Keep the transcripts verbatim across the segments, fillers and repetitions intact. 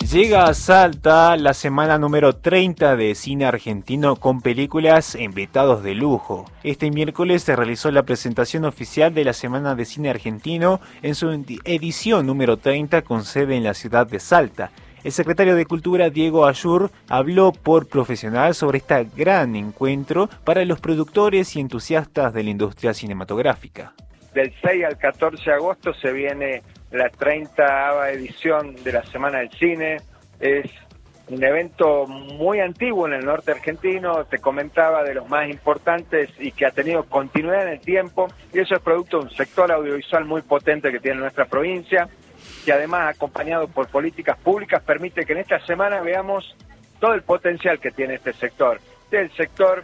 Llega a Salta la semana número treinta de cine argentino con películas e invitados de lujo. Este miércoles se realizó la presentación oficial de la Semana de Cine Argentino en su edición número treinta con sede en la ciudad de Salta. El secretario de Cultura, Diego Ayur, habló por profesional sobre este gran encuentro para los productores y entusiastas de la industria cinematográfica. Del seis al catorce de agosto se viene la treinta edición de la Semana del Cine. Es un evento muy antiguo en el norte argentino, te comentaba, de los más importantes y que ha tenido continuidad en el tiempo, y eso es producto de un sector audiovisual muy potente que tiene nuestra provincia, que además, acompañado por políticas públicas, permite que en esta semana veamos todo el potencial que tiene este sector. Este es el sector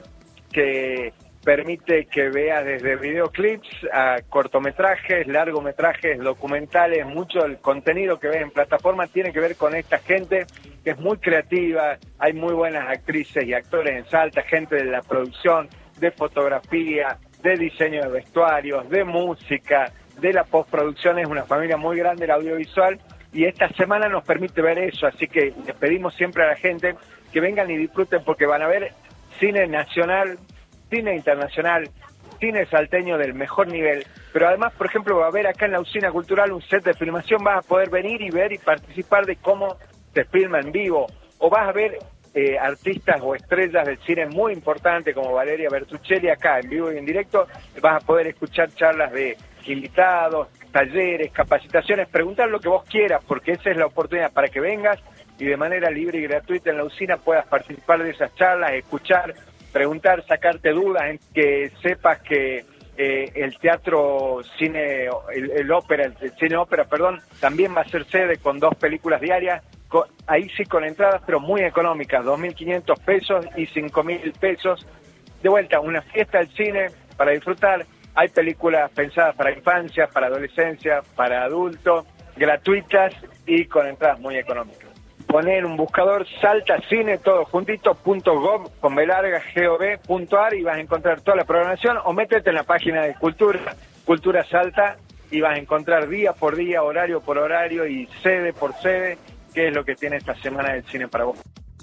que permite que veas desde videoclips a cortometrajes, largometrajes, documentales. Mucho del contenido que ves en plataformas tiene que ver con esta gente que es muy creativa. Hay muy buenas actrices y actores en Salta, gente de la producción, de fotografía, de diseño de vestuarios, de música, de la postproducción. Es una familia muy grande el audiovisual y esta semana nos permite ver eso, así que les pedimos siempre a la gente que vengan y disfruten, porque van a ver cine nacional, cine internacional, cine salteño del mejor nivel, pero además, por ejemplo, va a haber acá en la Usina Cultural un set de filmación. Vas a poder venir y ver y participar de cómo se filma en vivo, o vas a ver eh, artistas o estrellas del cine muy importantes como Valeria Bertuccelli acá en vivo y en directo. Vas a poder escuchar charlas de invitados, talleres, capacitaciones, preguntar lo que vos quieras, porque esa es la oportunidad para que vengas y de manera libre y gratuita en la Usina puedas participar de esas charlas, escuchar, preguntar, sacarte dudas, en que sepas que eh, el teatro, cine, el, el ópera, el, el cine ópera, perdón, también va a ser sede con dos películas diarias, con, ahí sí con entradas, pero muy económicas, dos mil quinientos pesos y cinco mil pesos. De vuelta, una fiesta del cine para disfrutar. Hay películas pensadas para infancia, para adolescencia, para adultos, gratuitas y con entradas muy económicas. Poner un buscador Salta Cine, todo juntito, punto gov, con B larga, gov punto ar, y vas a encontrar toda la programación, o métete en la página de Cultura, Cultura Salta, y vas a encontrar día por día, horario por horario y sede por sede, qué es lo que tiene esta Semana del Cine para vos.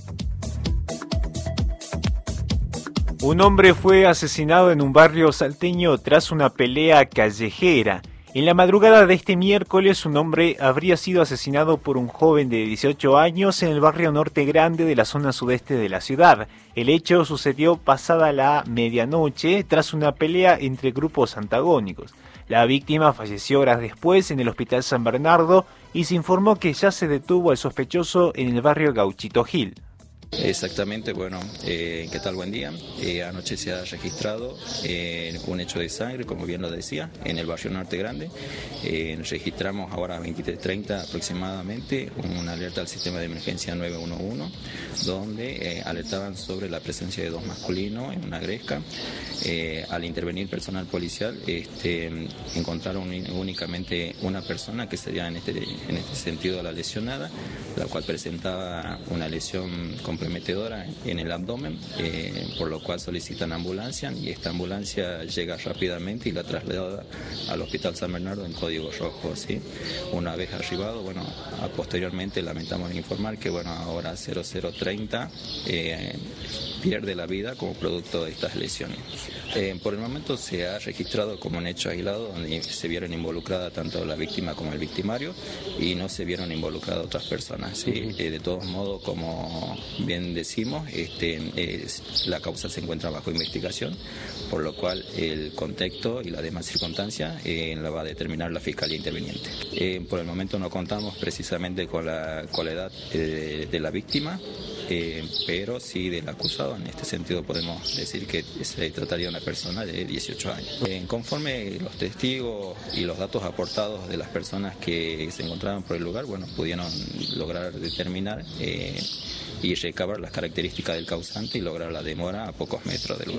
Un hombre fue asesinado en un barrio salteño tras una pelea callejera. En la madrugada de este miércoles, un hombre habría sido asesinado por un joven de dieciocho años en el barrio Norte Grande de la zona sudeste de la ciudad. El hecho sucedió pasada la medianoche tras una pelea entre grupos antagónicos. La víctima falleció horas después en el Hospital San Bernardo y se informó que ya se detuvo al sospechoso en el barrio Gauchito Gil. Exactamente, bueno, eh, ¿qué tal? Buen día. Eh, anoche se ha registrado eh, un hecho de sangre, como bien lo decía, en el barrio Norte Grande. Eh, registramos ahora a veintitrés treinta aproximadamente una alerta al sistema de emergencia nueve uno uno, donde eh, alertaban sobre la presencia de dos masculinos en una gresca. Eh, al intervenir personal policial, este, encontraron únicamente una persona que sería en este, en este sentido la lesionada, la cual presentaba una lesión con comprometedora en el abdomen, eh, por lo cual solicitan ambulancia, y esta ambulancia llega rápidamente y la traslada al Hospital San Bernardo en código rojo, ¿sí? Una vez arribado, bueno, a posteriormente lamentamos informar que, bueno, ahora cero cero treinta eh, pierde la vida como producto de estas lesiones. Eh, por el momento se ha registrado como un hecho aislado donde se vieron involucradas tanto la víctima como el victimario y no se vieron involucradas otras personas, ¿sí? Eh, de todos modos, como bien decimos, este, es, la causa se encuentra bajo investigación, por lo cual el contexto y las demás circunstancias eh, la va a determinar la Fiscalía Interveniente. Eh, por el momento no contamos precisamente con la, con la edad eh, de la víctima, eh, pero sí del acusado. En este sentido podemos decir que se trataría de una persona de dieciocho años. Eh, conforme los testigos y los datos aportados de las personas que se encontraban por el lugar, bueno, pudieron lograr determinar eh, y recabar las características del causante y lograr la demora a pocos metros del lugar.